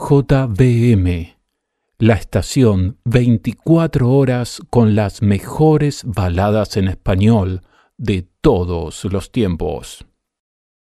JVM, la estación 24 horas con las mejores baladas en español de todos los tiempos.